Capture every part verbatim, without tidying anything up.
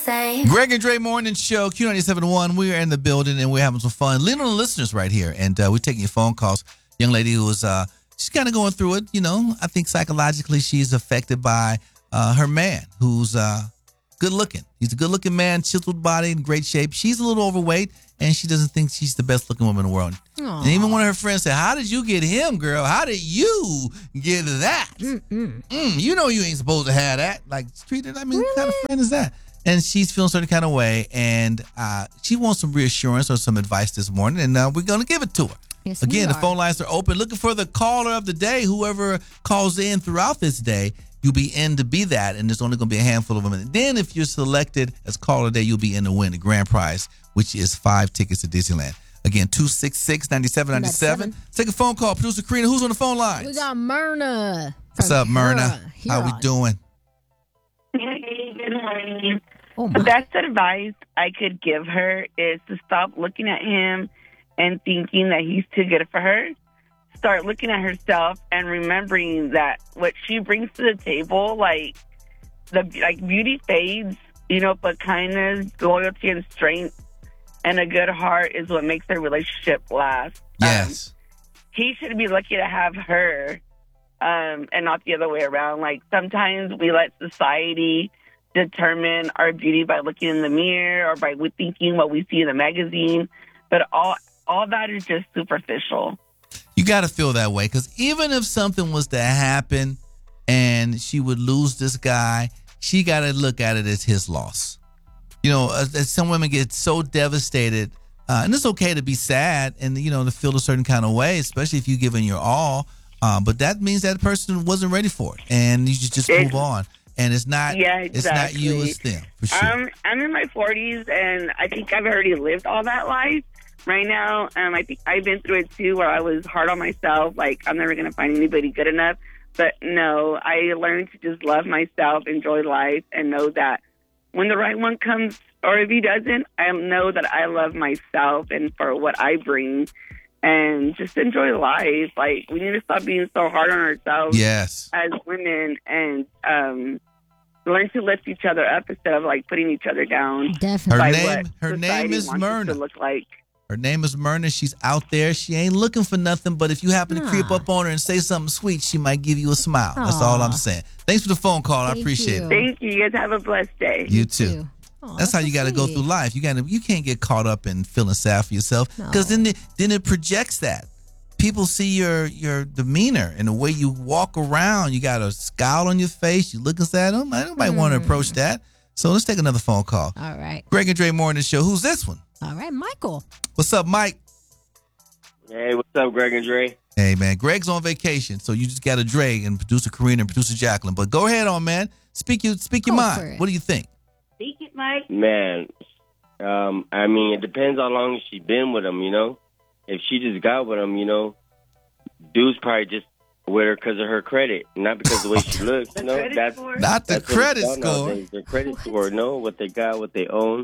same. Greg and Dre Morning Show, Q ninety-seven point one. We are in the building and we're having some fun. Lean on the listeners right here. And uh, we're taking your phone calls. Young lady who was, uh, she's kind of going through it. You know, I think psychologically she's affected by uh, her man who's uh, good looking. He's a good looking man, chiseled body, in great shape. She's a little overweight and she doesn't think she's the best looking woman in the world. Aww. And even one of her friends said, how did you get him, girl? How did you get that? Mm, you know you ain't supposed to have that. Like, treated, I mean, really? What kind of friend is that? And she's feeling certain kind of way, and uh, she wants some reassurance or some advice this morning, and uh, we're going to give it to her. Yes, Again, we the phone lines are open. Looking for the caller of the day. Whoever calls in throughout this day, you'll be in to be that, and there's only going to be a handful of them. And then if you're selected as caller of the day, you'll be in to win the grand prize, which is five tickets to Disneyland. Again, two six six, nine seven nine seven. Take a phone call. Producer Karina, who's on the phone line? We got Myrna. What's up, Myrna? How we doing? Hey, good morning. Oh the best advice I could give her is to stop looking at him and thinking that he's too good for her. Start looking at herself and remembering that what she brings to the table, like the like beauty fades, you know, but kindness, loyalty, and strength, and a good heart is what makes their relationship last. Yes. Um, he should be lucky to have her, um, and not the other way around. Like sometimes we let society determine our beauty by looking in the mirror or by thinking what we see in the magazine, but all all that is just superficial. You got to feel that way, because even if something was to happen and she would lose this guy, she got to look at it as his loss. You know, as, as some women get so devastated, uh, and it's okay to be sad and, you know, to feel a certain kind of way, especially if you've given your all, uh, but that means that person wasn't ready for it, and you should just move on. And it's not, yeah, exactly. It's not you, it's them, for sure. Um, I'm in my forties, and I think I've already lived all that life. Right now, um, I think I've been through it too, where I was hard on myself, like I'm never going to find anybody good enough. But no, I learned to just love myself, enjoy life, and know that when the right one comes, or if he doesn't, I know that I love myself and for what I bring, and just enjoy life. Like, we need to stop being so hard on ourselves yes. as women, and um, learn to lift each other up instead of like putting each other down. Definitely. Her name, her name is Myrna. To look like. Her name is Myrna. She's out there. She ain't looking for nothing, but if you happen to Aww. creep up on her and say something sweet, she might give you a smile. That's Aww. all I'm saying. Thanks for the phone call. Thank I appreciate you. it. Thank you. You guys have a blessed day. You too. too. Aw, that's how so you got to go sweet. through life. You got to. You can't get caught up in feeling sad for yourself, because No. then it, then it projects that. People see your your demeanor and the way you walk around. You got a scowl on your face. You looking sad. Oh, I might want to Hmm. approach that. So let's take another phone call. All right. Greg and Dre Morning Show. Who's this one? All right, Michael. What's up, Mike? Hey, what's up, Greg and Dre? Hey, man, Greg's on vacation, so you just got a Dre and producer Karina and producer Jacqueline. But go ahead on, man. Speak your speak your Go mind. for it. What do you think? Speak it, Mike. Man, um, I mean, it depends how long she's been with him, you know? If she just got with him, you know, dude's probably just with her because of her credit, not because of the way she looks, you know? credit That's score? Not the that's what it's credit about score. nowadays. Their credit score, no, what they got, what they own.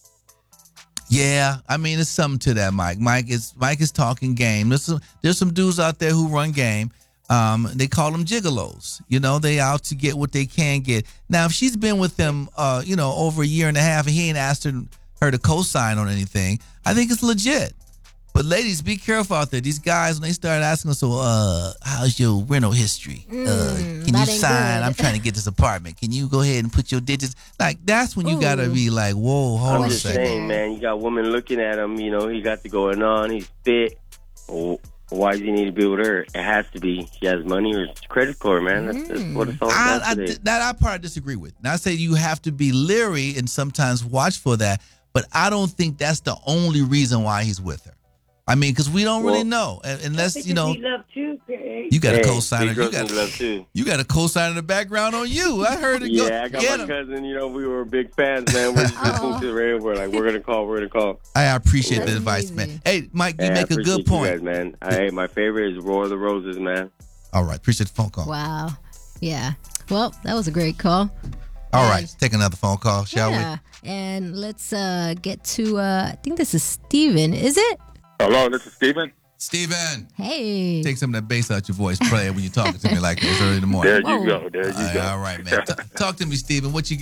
Yeah, I mean, it's something to that, Mike. Mike is Mike is talking game. There's some there's some dudes out there who run game. Um, they call them gigolos. You know, they out to get what they can get. Now, if she's been with them, uh, you know, over a year and a half, and he ain't asked her, her to co-sign on anything, I think it's legit. But ladies, be careful out there. These guys, when they start asking us, so, uh, how's your rental history? Mm, uh, can you that ain't sign? good. I'm trying to get this apartment. Can you go ahead and put your digits? Like, that's when you Ooh. got to be like, whoa, hold I'm on a just second. saying, man, you got women looking at him, you know, he got the going on, he's fit. Oh, why does he need to be with her? It has to be she has money or credit score, man. That's, that's what it's all I, about I, today. that I part disagree with. Now, I say you have to be leery and sometimes watch for that, but I don't think that's the only reason why he's with her. I mean, because we don't Well, really know, Un- unless you know love too, Greg. you got a Hey, co-signer. big You girls got need love too. you got a co-signer in the background on you. I heard it. Yeah, go. I got Get my 'em. cousin. You know, we were big fans, man. We're just listening to the radio. We're like, we're gonna call. We're gonna call. I appreciate That's the advice, easy. man. Hey, Mike, you Hey, I make a appreciate good point. you guys, man. I, hey, my favorite is Roar of the Roses, man. All right, appreciate the phone call. Wow. Yeah. Well, that was a great call. All And- right, let's take another phone call, shall yeah. And let's uh, get to, uh, I think this is Steven. Is it? Hello, this is Steven. we? Steven, Hey. take some of that bass out your voice, play when you're talking to me like this early in the morning. There Whoa. you go. There you All right, go. all right, man. T- talk to me, Steven. What you got?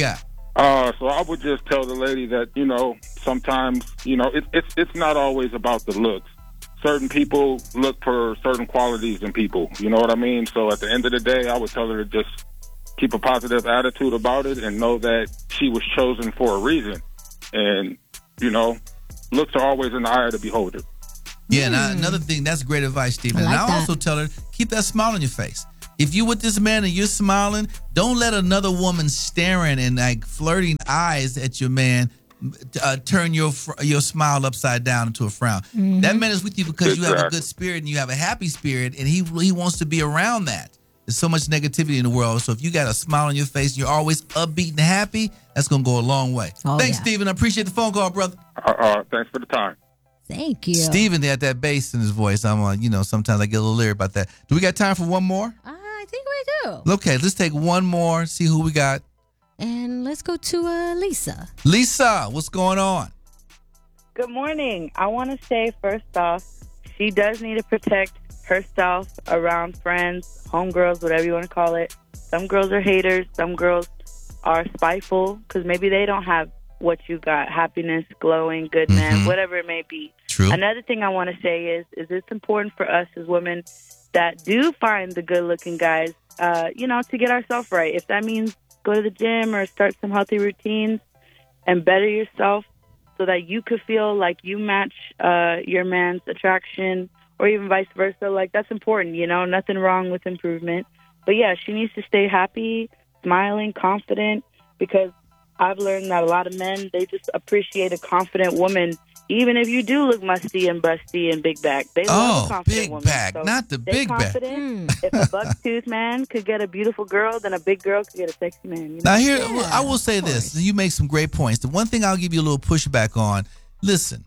Uh, so I would just tell the lady that, you know, sometimes, you know, it, it's it's not always about the looks. Certain people look for certain qualities in people. You know what I mean? So at the end of the day, I would tell her to just keep a positive attitude about it and know that she was chosen for a reason. And, you know, looks are always in the eye of the beholder. Yeah, and I, another thing, that's great advice, Stephen. I like and I that. also tell her, keep that smile on your face. If you with this man and you're smiling, don't let another woman staring and like flirting eyes at your man uh, turn your fr- your smile upside down into a frown. Mm-hmm. That man is with you because you have a Exactly. good spirit and you have a happy spirit, and he he wants to be around that. There's so much negativity in the world, so if you got a smile on your face, you're always upbeat and happy, that's gonna go a long way. Oh, Thanks, yeah. Stephen. I appreciate the phone call, brother. Uh, uh, thanks for the time. Thank you. Stephen, had that bass in his voice. I'm, uh, you know, sometimes I get a little leery about that. Do we got time for one more? Uh, I think we do. Okay, let's take one more. See who we got. And let's go to uh, Lisa. Lisa, what's going on? Good morning. I want to say, first off, she does need to protect herself around friends, homegirls, whatever you want to call it. Some girls are haters. Some girls are spiteful because maybe they don't have what you got, happiness, glowing, good man, Mhm. whatever it may be. True. Another thing I want to say is, is it's important for us as women that do find the good-looking guys, uh, you know, to get ourselves right. If that means go to the gym or start some healthy routines and better yourself so that you could feel like you match uh, your man's attraction or even vice versa, like that's important, you know, nothing wrong with improvement. But, yeah, she needs to stay happy, smiling, confident, because I've learned that a lot of men, they just appreciate a confident woman, even if you do look musty and busty and big back. They love Oh, a confident big woman. back, So not the stay big back. confident. Mm. If a buck-toothed man could get a beautiful girl, then a big girl could get a sexy man. You know? Now, here, Yeah, I will say of this. course. You make some great points. The one thing I'll give you a little pushback on, listen,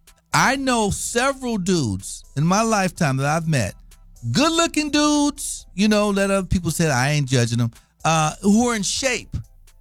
I know several dudes in my lifetime that I've met, good-looking dudes, you know, that other people said I ain't judging them, uh, who are in shape.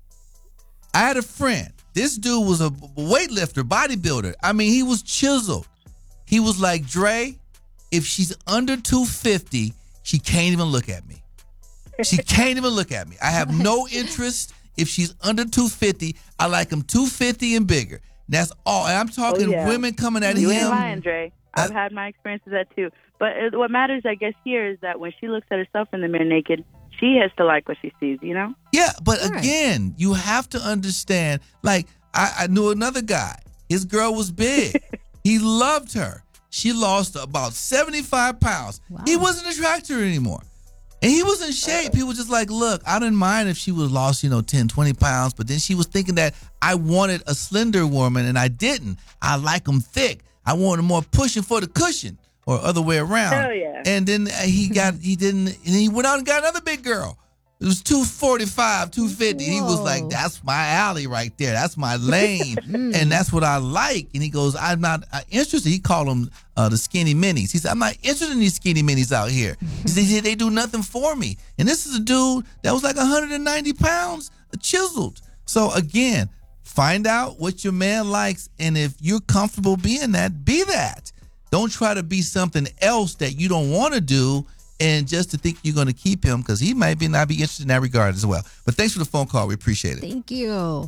I had a friend. This dude was a weightlifter, bodybuilder. I mean, he was chiseled. He was like, Dre, if she's under two fifty, she can't even look at me. She can't even look at me. I have no interest if she's under two fifty. I like them two fifty and bigger. That's all. And I'm talking Oh, yeah. women coming at You him. ain't lying, Dre. I've I- had my experience with that, too. But it, what matters, I guess, here is that when she looks at herself in the mirror naked, she has to like what she sees, you know? Yeah, but Right. again, you have to understand. Like, I, I knew another guy. His girl was big. He loved her. She lost about seventy-five pounds. Wow. He wasn't attracted to her anymore. And he was in shape. He was just like, look, I didn't mind if she would have lost, you know, ten, twenty pounds. But then she was thinking that I wanted a slender woman, and I didn't. I like them thick. I wanted more pushing for the cushion, or other way around. Hell yeah. And then uh, he got, he didn't, and he went out and got another big girl. It was two forty-five, two fifty. He was Whoa. like, that's my alley right there. That's my lane. And that's what I like. And he goes, I'm not uh, interested. He called them uh, the skinny minis. He said, I'm not interested in these skinny minis out here. He said, "They- they do nothing for me. And this is a dude that was like one hundred ninety pounds, chiseled. So again, find out what your man likes. And if you're comfortable being that, be that. Don't try to be something else that you don't want to do, and just to think you're going to keep him, because he might be not be interested in that regard as well. But thanks for the phone call. We appreciate it. Thank you. All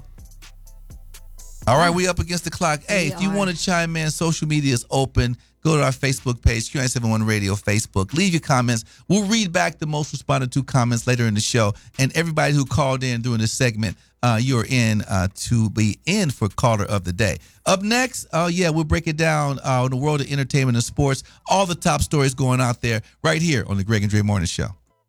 right, we up against the clock. Hey, We if you are. want to chime in, social media is open. Go to our Facebook page, Q nine seven one Radio Facebook. Leave your comments. We'll read back the most responded to comments later in the show. And everybody who called in during this segment, uh, you're in uh, to be in for Caller of the Day. Up next, oh, uh, yeah, we'll break it down uh, in the world of entertainment and sports. All the top stories going out there right here on the Greg and Dre Morning Show.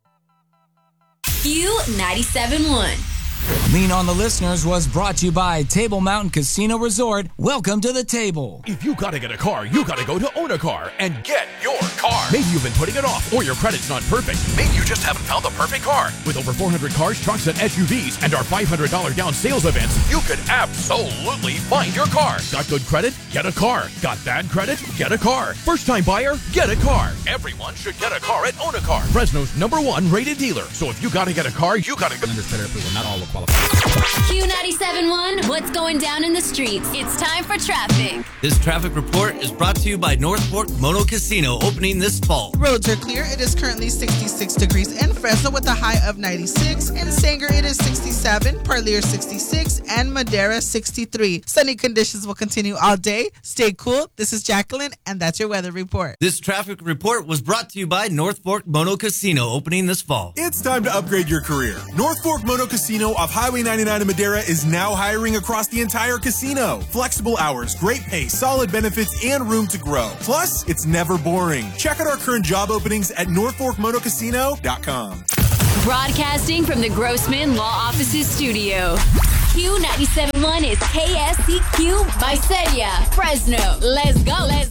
Q ninety-seven point one. Lean on the Listeners was brought to you by Table Mountain Casino Resort. Welcome to the table. If you gotta get a car, you gotta go to Own a Car and get your car. Maybe you've been putting it off, or your credit's not perfect. Maybe you just haven't found the perfect car. With over four hundred cars, trucks, and S U Vs, and our five hundred dollars down sales events, you could absolutely find your car. Got good credit? Get a car. Got bad credit? Get a car. First time buyer? Get a car. Everyone should get a car at Own a Car, Fresno's number one rated dealer. So if you gotta get a car, you gotta go. Lenders credit approval, not all will qualify. Q ninety-seven point one what's going down in the streets. It's time for traffic. This traffic report is brought to you by North Fork Mono Casino, opening this fall. Roads are clear. It is currently sixty-six degrees in Fresno with a high of ninety-six. In Sanger, it is sixty-seven. Parlier, sixty-six. And Madera, sixty-three. Sunny conditions will continue all day. Stay cool. This is Jacqueline, and that's your weather report. This traffic report was brought to you by North Fork Mono Casino, opening this fall. It's time to upgrade your career. North Fork Mono Casino off Highway ninety-nine in Madera is now hiring across the entire casino. Flexible hours, great pay, solid benefits, and room to grow. Plus, it's never boring. Check out our current job openings at north fork mono casino dot com. Broadcasting from the Grossman Law Offices studio. Q ninety-seven point one is K S C Q, Visalia, Fresno. Let's go. Let's